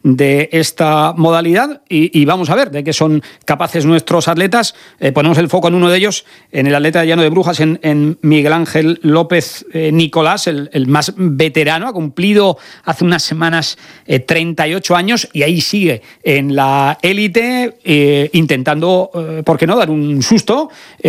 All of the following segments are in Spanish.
de esta modalidad y vamos a ver de qué son capaces nuestros atletas. Ponemos el foco en uno de ellos, en el atleta de llano de Brujas, en Miguel Ángel López Nicolás, el más veterano. Ha cumplido hace unas semanas 38 años y ahí sigue en la élite intentando, ¿por qué no?, dar un susto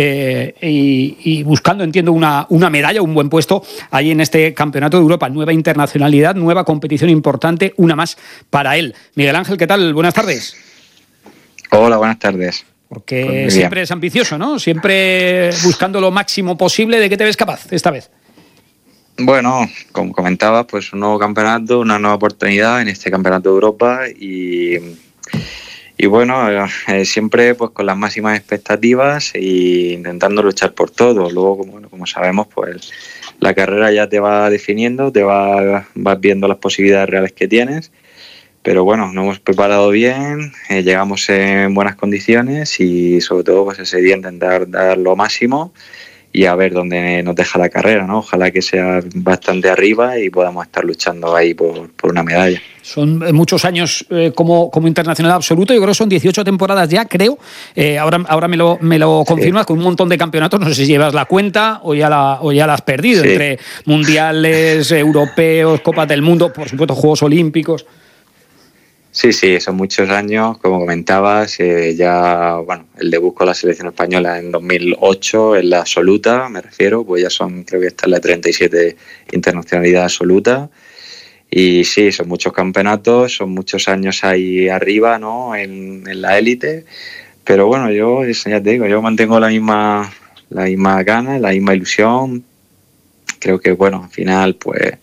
y buscando, entiendo, una medalla, un buen puesto ahí en este Campeonato de Europa. Nueva internacionalidad, nueva competición importante, una más para él. Miguel Ángel, ¿qué tal? Buenas tardes. Hola, buenas tardes. Porque pues siempre es ambicioso, ¿no? Siempre buscando lo máximo posible. ¿De qué te ves capaz esta vez? Bueno, como comentabas, pues un nuevo campeonato, una nueva oportunidad en este Campeonato de Europa y bueno, siempre pues con las máximas expectativas e intentando luchar por todo. Luego, como sabemos, pues la carrera ya te va definiendo, vas viendo las posibilidades reales que tienes. Pero bueno, nos hemos preparado bien, llegamos en buenas condiciones y sobre todo pues ese día intentar dar lo máximo y a ver dónde nos deja la carrera, ¿no? Ojalá que sea bastante arriba y podamos estar luchando ahí por una medalla. Son muchos años como internacional absoluto. Yo creo que son 18 temporadas ya, creo. Ahora me lo confirmas, sí, con un montón de campeonatos. No sé si llevas la cuenta o ya la has perdido, sí, entre mundiales, europeos, Copas del Mundo, por supuesto, Juegos Olímpicos. Sí, son muchos años, como comentabas, ya, bueno, el debut con la selección española en 2008, en la absoluta, me refiero, pues ya creo que esta es la 37 internacionalidad absoluta, y sí, son muchos campeonatos, son muchos años ahí arriba, ¿no?, en la élite, pero bueno, ya te digo, yo mantengo la misma gana, la misma ilusión, creo que, bueno, al final, pues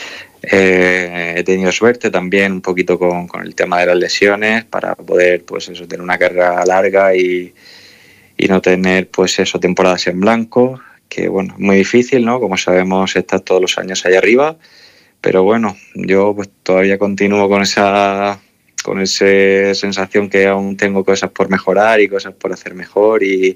he tenido suerte también un poquito con el tema de las lesiones para poder pues eso, tener una carrera larga y no tener pues eso, temporadas en blanco, que bueno, es muy difícil, ¿no? Como sabemos, estás todos los años ahí arriba, pero bueno, yo pues todavía continúo con esa sensación que aún tengo cosas por mejorar y cosas por hacer mejor y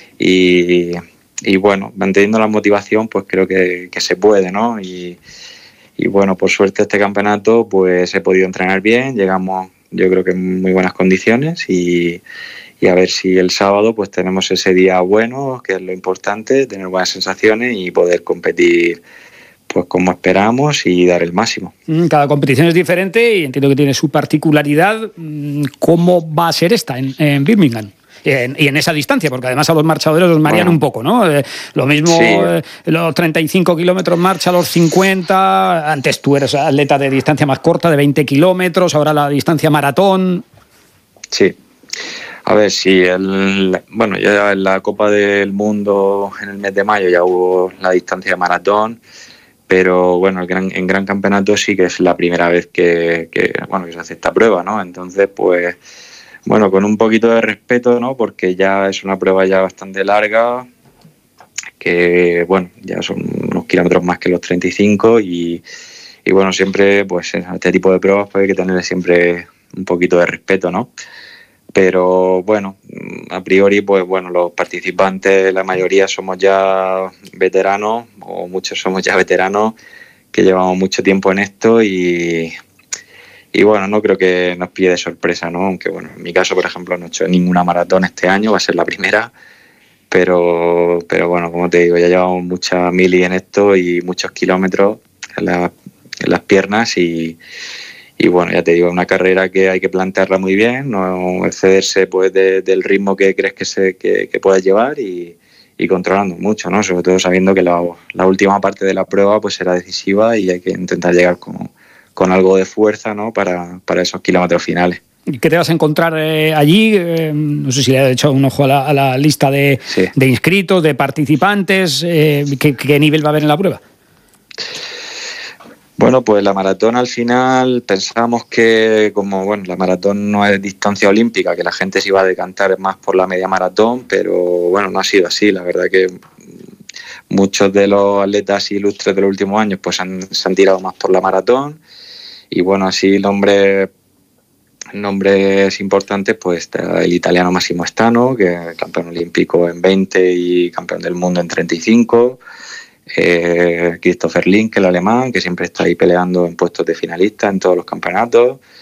bueno, manteniendo la motivación pues creo que se puede, ¿no? Y bueno, por suerte este campeonato pues he podido entrenar bien, llegamos yo creo que en muy buenas condiciones y a ver si el sábado pues tenemos ese día bueno, que es lo importante, tener buenas sensaciones y poder competir pues como esperamos y dar el máximo. Cada competición es diferente y entiendo que tiene su particularidad. ¿Cómo va a ser esta en Birmingham? Y en esa distancia, porque además a los marchadores los marean un poco, ¿no? Lo mismo, sí, los 35 kilómetros marcha, los 50. Antes tú eres atleta de distancia más corta, de 20 kilómetros, ahora la distancia maratón. Sí. A ver, sí, bueno, ya en la Copa del Mundo en el mes de mayo ya hubo la distancia maratón, pero bueno, en Gran Campeonato sí que es la primera vez que se hace esta prueba, ¿no? Entonces, pues bueno, con un poquito de respeto, ¿no? Porque ya es una prueba ya bastante larga, que bueno, ya son unos kilómetros más que los 35 y bueno, siempre pues en este tipo de pruebas pues hay que tener siempre un poquito de respeto, ¿no? Pero bueno, a priori pues bueno, los participantes, la mayoría somos ya veteranos, o muchos somos ya veteranos que llevamos mucho tiempo en esto y bueno, no creo que nos pille de sorpresa, ¿no? Aunque bueno, en mi caso, por ejemplo, no he hecho ninguna maratón este año, va a ser la primera, pero bueno, como te digo, ya llevamos mucha mili en esto y muchos kilómetros en las piernas y bueno, ya te digo, es una carrera que hay que plantearla muy bien, no excederse pues del ritmo que crees que puedes llevar y controlando mucho, ¿no? Sobre todo sabiendo que la última parte de la prueba pues será decisiva y hay que intentar llegar con algo de fuerza, ¿no? para esos kilómetros finales. ¿Qué te vas a encontrar allí? No sé si le has echado un ojo a la lista de inscritos, de participantes. ¿Qué nivel va a haber en la prueba? Bueno, pues la maratón al final pensábamos que como bueno, la maratón no es distancia olímpica, que la gente se iba a decantar más por la media maratón, pero bueno, no ha sido así. La verdad que muchos de los atletas ilustres de los últimos años pues se han tirado más por la maratón y bueno, así nombres importantes pues está el italiano Massimo Stano, que es campeón olímpico en 20 y campeón del mundo en 35, Christopher Link, el alemán, que siempre está ahí peleando en puestos de finalista en todos los campeonatos,